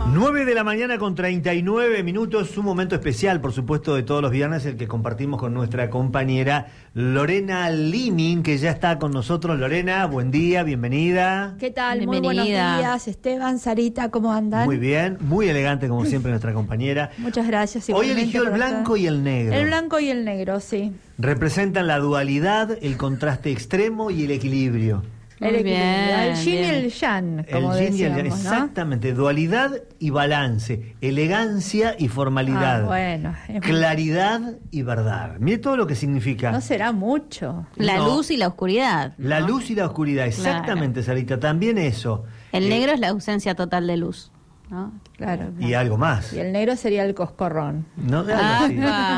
9 de la mañana con 39 minutos, un momento especial, por supuesto, de todos los viernes, el que compartimos con nuestra compañera Lorena Liming, que ya está con nosotros. Lorena, buen día, bienvenida. ¿Qué tal? Bienvenida. Muy buenos días, Esteban, Sarita, ¿cómo andan? Muy bien, muy elegante como siempre nuestra compañera. Muchas gracias. Hoy eligió el blanco y el negro. El blanco y el negro, sí. Representan la dualidad, el contraste extremo y el equilibrio. El equilibrio, el yin bien. y el yang, como El yin y el yang, decíamos, ¿no? exactamente, dualidad y balance, elegancia y formalidad, bueno, claridad y verdad. Mire todo lo que significa. no será mucho. La No. luz y la oscuridad. La ¿no? luz y la oscuridad, exactamente, Sarita, también eso. El negro es la ausencia total de luz, ¿no? Claro. Y algo más. Y el negro sería el coscorrón. ¿No? Algo así.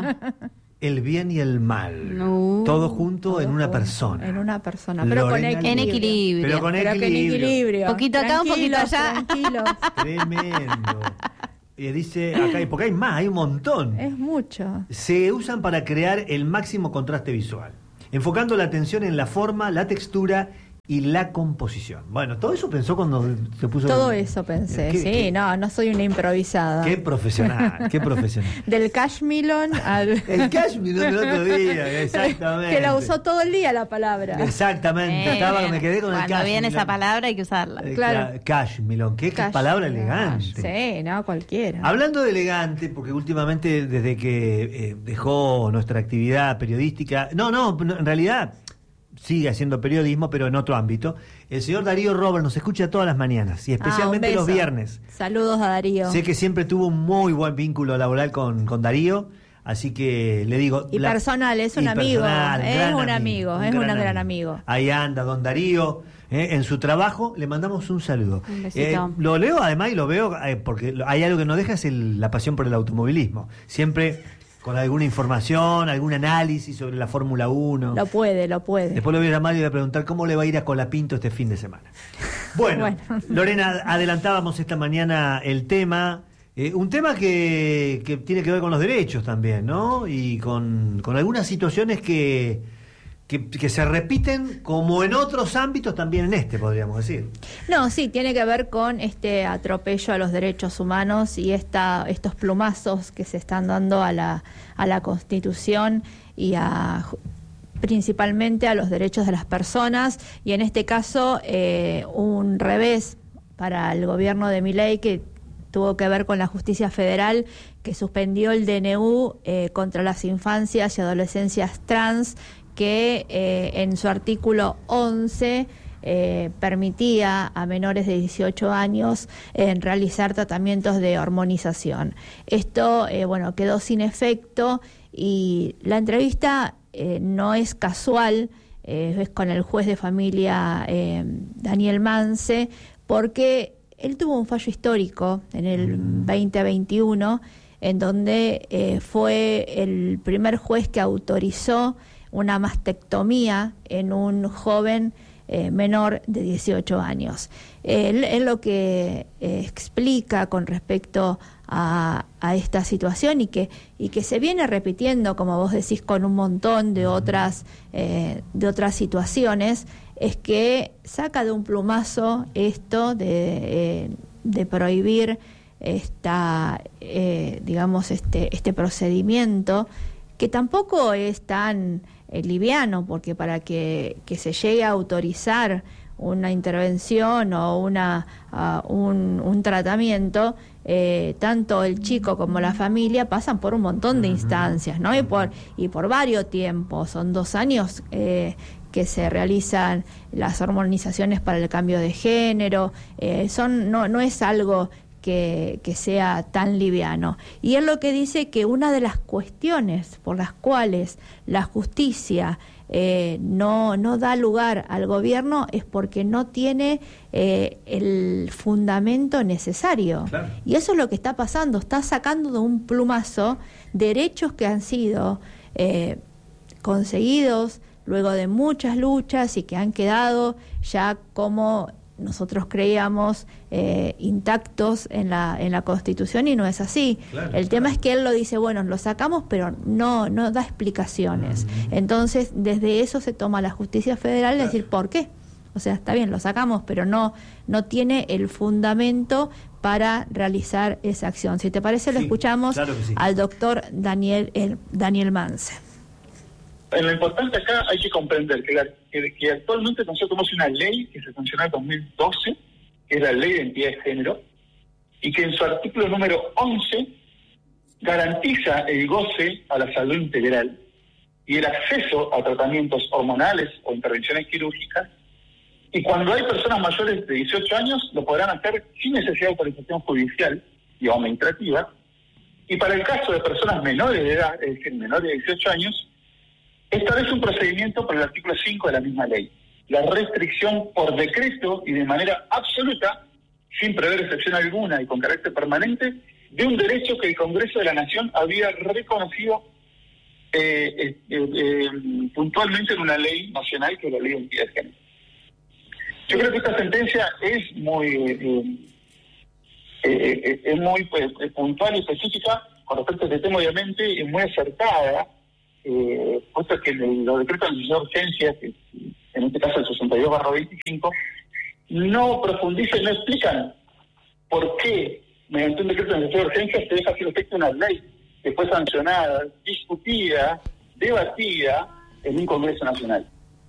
El bien y el mal. No. Todo junto en una persona. En una persona, pero con Lorena equilibrio. En equilibrio. Pero con Pero que en equilibrio. equilibrio. Poquito acá, un poquito allá. Tranquilos. Tremendo. Y dice acá, porque hay más, hay un montón. Es mucho. Se usan para crear el máximo contraste visual, enfocando la atención en la forma, la textura y la composición. Bueno, todo eso pensó cuando se puso... Todo eso pensé, sí, no soy una improvisada. Qué profesional, qué profesional. Del cashmelon al... El cashmere del otro día, exactamente. Que la usó todo el día la palabra. Exactamente, me quedé con el Cuando cashmere. viene esa palabra hay que usarla. Claro. Cashmere, qué Cashmelon. palabra elegante. Sí, no, cualquiera. Hablando de elegante, porque últimamente desde que dejó nuestra actividad periodística, no, en realidad sigue haciendo periodismo, pero en otro ámbito, el señor Darío Robert nos escucha todas las mañanas y especialmente un beso. los viernes. Saludos a Darío. Sé que siempre tuvo un muy buen vínculo laboral con Darío, así que le digo... Y personal, es un amigo, es un gran amigo. Ahí anda don Darío, en su trabajo, le mandamos un saludo. Un besito. Lo leo además y lo veo porque hay algo que no deja, es la pasión por el automovilismo. Siempre con alguna información, algún análisis sobre la Fórmula 1. Lo puede. Después lo voy a llamar y le voy a preguntar cómo le va a ir a Colapinto este fin de semana. Bueno. Lorena, adelantábamos esta mañana el tema, un tema que tiene que ver con los derechos también, ¿no? Y con algunas situaciones que se repiten como en otros ámbitos, también en este, podríamos decir. No, sí, tiene que ver con este atropello a los derechos humanos y estos plumazos que se están dando a la Constitución y principalmente a los derechos de las personas, y en este caso un revés para el gobierno de Milei, que tuvo que ver con la justicia federal, que suspendió el DNU contra las infancias y adolescencias trans, que en su artículo 11 permitía a menores de 18 años realizar tratamientos de hormonización. Esto, quedó sin efecto, y la entrevista no es casual, es con el juez de familia Daniel Mance, porque él tuvo un fallo histórico en el 2021, en donde fue el primer juez que autorizó una mastectomía en un joven menor de 18 años. Él lo que explica con respecto a esta situación y que se viene repitiendo, como vos decís, con un montón de otras situaciones, es que saca de un plumazo esto de prohibir este procedimiento, que tampoco es tan liviano, porque para que se llegue a autorizar una intervención o un tratamiento, tanto el chico como la familia pasan por un montón de instancias, ¿no? Y por varios tiempos, son 2 años que se realizan las hormonizaciones para el cambio de género, no es algo que sea tan liviano. Y él lo que dice, que una de las cuestiones por las cuales la justicia no da lugar al gobierno es porque no tiene el fundamento necesario. Claro. Y eso es lo que está pasando, está sacando de un plumazo derechos que han sido conseguidos luego de muchas luchas y que han quedado ya como nosotros creíamos intactos en la Constitución, y no es así. Claro, el tema es que él lo dice, bueno, lo sacamos, pero no da explicaciones. Entonces, desde eso se toma la justicia federal, es decir, ¿por qué? O sea, está bien, lo sacamos, pero no tiene el fundamento para realizar esa acción. Si te parece, lo escuchamos al doctor Daniel Mance. Lo importante acá hay que comprender que actualmente nosotros tenemos una ley que se sancionó en 2012, que es la Ley de Identidad de Género, y que en su artículo número 11 garantiza el goce a la salud integral y el acceso a tratamientos hormonales o intervenciones quirúrgicas, y cuando hay personas mayores de 18 años lo podrán hacer sin necesidad de autorización judicial y administrativa, y para el caso de personas menores de edad, es decir, menores de 18 años, establece un procedimiento por el artículo 5 de la misma ley, la restricción por decreto y de manera absoluta, sin prever excepción alguna y con carácter permanente, de un derecho que el Congreso de la Nación había reconocido puntualmente en una ley nacional, que es la Ley de Identidad de Género. Yo creo que esta sentencia es muy puntual y específica con respecto a este tema, obviamente, y muy acertada, puesto que los decretos de necesidad de urgencia, que en este caso el 62/25, no profundizan, no explican por qué mediante un decreto de necesidad de urgencia se deja sin efecto una ley que fue sancionada, discutida, debatida en un Congreso Nacional.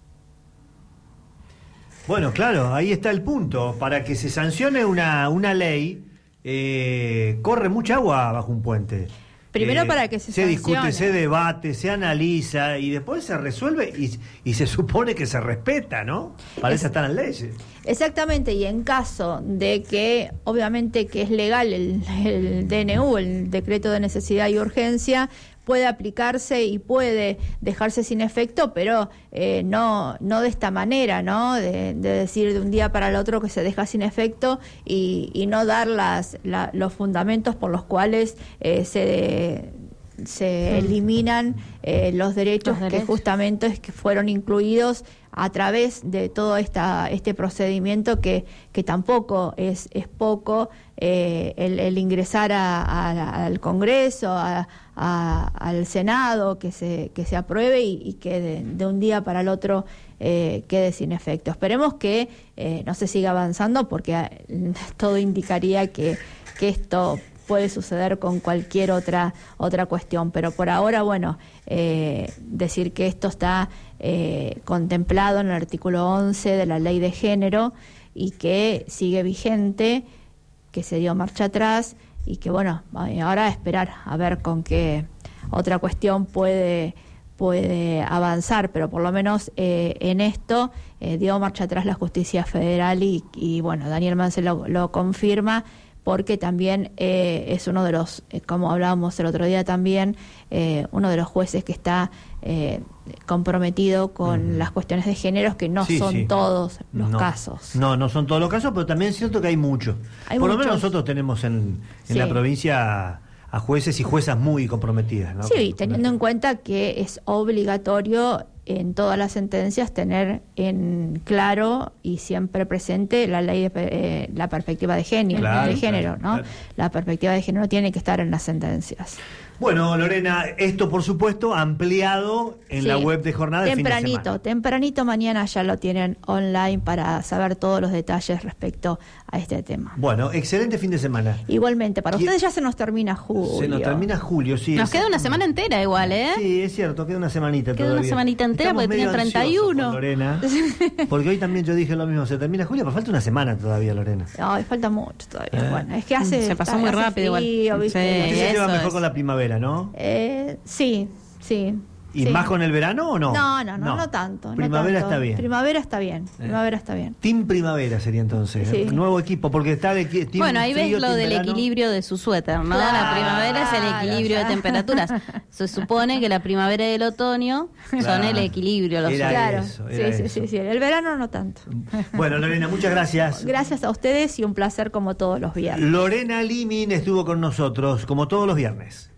Bueno, claro, ahí está el punto. Para que se sancione una ley, corre mucha agua bajo un puente. Primero para que se sancione. Discute, se debate, se analiza y después se resuelve y se supone que se respeta, ¿no? Para eso están las leyes. Exactamente, y en caso de que, obviamente que es legal el DNU, el Decreto de Necesidad y Urgencia, puede aplicarse y puede dejarse sin efecto, pero no de esta manera, ¿no? De decir de un día para el otro que se deja sin efecto y no dar los fundamentos por los cuales se eliminan los derechos que justamente fueron incluidos a través de todo este procedimiento que tampoco es poco, el ingresar al Congreso, al Senado, que se apruebe y que de un día para el otro quede sin efecto. Esperemos que no se siga avanzando, porque todo indicaría que esto puede suceder con cualquier otra cuestión, pero por ahora, bueno, decir que esto está contemplado en el artículo 11 de la Ley de Género y que sigue vigente, que se dio marcha atrás y que, bueno, ahora esperar a ver con qué otra cuestión puede avanzar, pero por lo menos en esto dio marcha atrás la justicia federal y bueno, Daniel Mance lo confirma, porque también es uno de los, como hablábamos el otro día también, uno de los jueces que está comprometido con las cuestiones de géneros, que no son todos los casos. No son todos los casos, pero también es cierto que hay muchos. Por lo menos nosotros tenemos en la provincia a jueces y juezas muy comprometidas, ¿no? Sí, teniendo en cuenta que es obligatorio en todas las sentencias tener en claro y siempre presente la ley de la perspectiva de género, ¿no? Claro. La perspectiva de género tiene que estar en las sentencias. Bueno, Lorena, esto por supuesto ampliado en la web de Jornada de Fin de Semana. Tempranito mañana ya lo tienen online para saber todos los detalles respecto a este tema. Bueno, excelente fin de semana. Igualmente, para ustedes ya se nos termina julio. Se nos termina julio, sí. Nos queda una semana entera igual, ¿eh? Sí, es cierto, queda una semanita todavía. Queda una semanita entera. Estamos porque tiene 31. Lorena, porque hoy también yo dije lo mismo, se termina julio, pero falta una semana todavía, Lorena. No, falta mucho todavía. Bueno, es que se pasó muy rápido frío, igual. ¿viste? Sí, se lleva mejor con la primavera, ¿no? Sí. ¿Y más con el verano o no? No tanto. Primavera está bien. Primavera está bien. Team Primavera sería entonces. Nuevo equipo, porque está el team. Bueno, ahí ves lo del equilibrio de su suéter, ¿no? Claro, la primavera es el equilibrio de temperaturas. Se supone que la primavera y el otoño son el equilibrio. Sí. El verano no tanto. Bueno, Lorena, muchas gracias. Gracias a ustedes y un placer como todos los viernes. Lorena Limin estuvo con nosotros como todos los viernes.